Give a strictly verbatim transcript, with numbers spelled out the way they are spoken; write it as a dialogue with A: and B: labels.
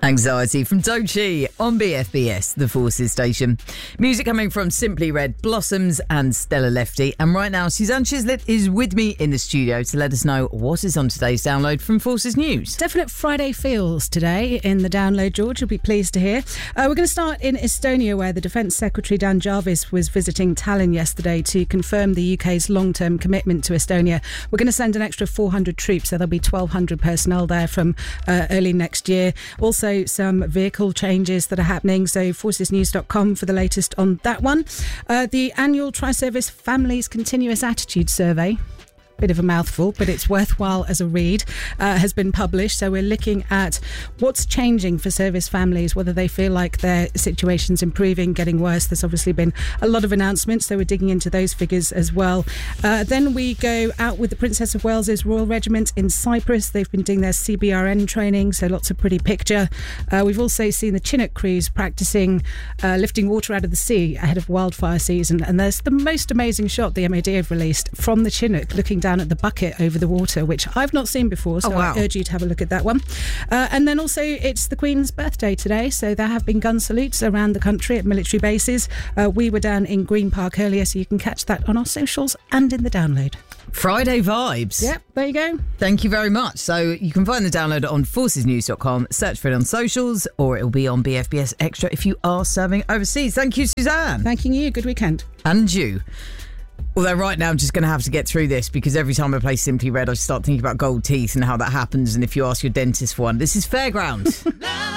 A: Anxiety from Doechii on B F B S, the Forces station. Music coming from Simply Red, Blossoms and Stella Lefty. And right now, Suzanne Chislett is with me in the studio to let us know what is on today's download from Forces News.
B: Definite Friday feels today in the download, George. You'll be pleased to hear. Uh, we're going to start in Estonia, where the Defence Secretary Dan Jarvis was visiting Tallinn yesterday to confirm the U K's long-term commitment to Estonia. We're going to send an extra four hundred troops, so there'll be twelve hundred personnel there from uh, early next year. Also, some vehicle changes that are happening, so forces news dot com for the latest on that one. Uh, the annual Tri-Service Families Continuous Attitude Survey, bit of a mouthful, but it's worthwhile as a read, uh, has been published. So we're looking at what's changing for service families, whether they feel like their situation's improving, getting worse. There's obviously been a lot of announcements, so we're digging into those figures as well. Uh, then we go out with the Princess of Wales's Royal Regiment in Cyprus. They've been doing their C B R N training, so lots of pretty picture. Uh, we've also seen the Chinook crews practicing uh, lifting water out of the sea ahead of wildfire season, and there's the most amazing shot the M O D have released from the Chinook looking down down at the bucket over the water, which I've not seen before, so oh, wow. I urge you to have a look at that one. Uh, and then also it's the Queen's birthday today, so there have been gun salutes around the country at military bases. Uh, we were down in Green Park earlier, so you can catch that on our socials and in the download.
A: Friday vibes.
B: Yep, there you go.
A: Thank you very much. So you can find the download on forces news dot com, search for it on socials, or it'll be on B F B S Extra if you are serving overseas. Thank you, Suzanne.
B: Thanking you. Good weekend.
A: And you. Although right now I'm just going to have to get through this because every time I play Simply Red I start thinking about gold teeth and how that happens, and if you ask your dentist for one. This is Fairground.